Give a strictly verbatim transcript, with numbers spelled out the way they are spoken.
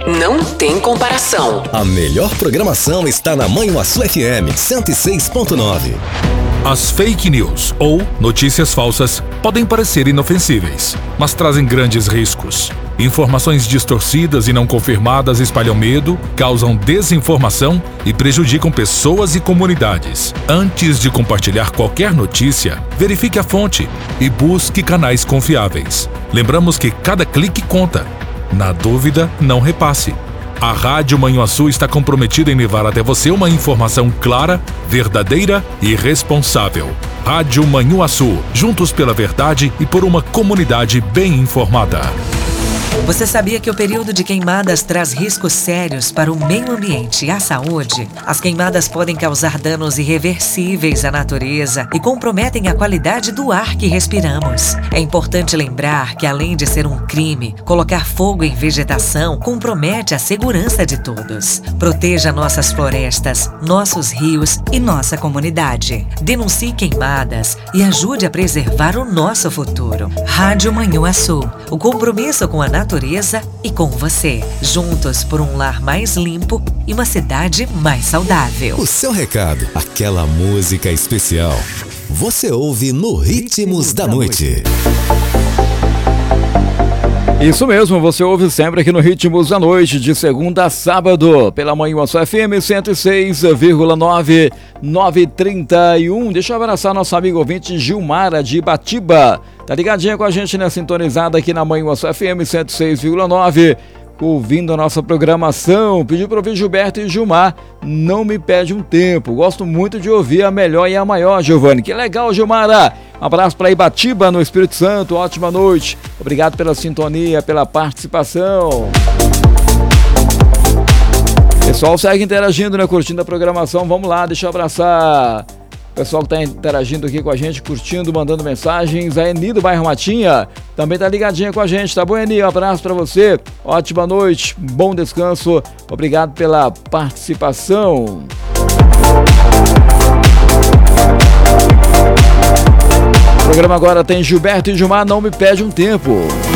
não tem comparação. A melhor programação está na Manhuaçu F M cento e seis ponto nove. As fake news, ou notícias falsas, podem parecer inofensíveis, mas trazem grandes riscos. Informações distorcidas e não confirmadas espalham medo, causam desinformação e prejudicam pessoas e comunidades. Antes de compartilhar qualquer notícia, verifique a fonte e busque canais confiáveis. Lembramos que cada clique conta. Na dúvida, não repasse. A Rádio Manhuaçu está comprometida em levar até você uma informação clara, verdadeira e responsável. Rádio Manhuaçu, juntos pela verdade e por uma comunidade bem informada. Você sabia que o período de queimadas traz riscos sérios para o meio ambiente e a saúde? As queimadas podem causar danos irreversíveis à natureza e comprometem a qualidade do ar que respiramos. É importante lembrar que, além de ser um crime, colocar fogo em vegetação compromete a segurança de todos. Proteja nossas florestas, nossos rios e nossa comunidade. Denuncie queimadas e ajude a preservar o nosso futuro. Rádio Manhuaçu, o compromisso com a natureza e com você, juntos por um lar mais limpo e uma cidade mais saudável. O seu recado, aquela música especial, você ouve no Ritmos da Noite. Isso mesmo, você ouve sempre aqui no Ritmos da Noite, de segunda a sábado, pela Manhuaçu F M cento e seis vírgula nove, nove e trinta e um. Deixa eu abraçar nosso amigo ouvinte Gilmara de Ibatiba. Tá ligadinha com a gente, né? Sintonizada aqui na Manhuaçu F M cento e seis vírgula nove, ouvindo a nossa programação. Pediu para ouvir Gilberto e Gilmar, Não Me Pede um Tempo. Gosto muito de ouvir a melhor e a maior, Giovanni. Que legal, Gilmara. Um abraço para Ibatiba, no Espírito Santo. Ótima noite. Obrigado pela sintonia, pela participação. Pessoal, segue interagindo, né? Curtindo a programação. Vamos lá, deixa eu abraçar o pessoal que está interagindo aqui com a gente, curtindo, mandando mensagens. A Eni do bairro Matinha também tá ligadinha com a gente, tá bom, Eni? Um abraço para você. Ótima noite, bom descanso. Obrigado pela participação. O programa agora tem Gilberto e Gilmar, Não Me Pede um Tempo.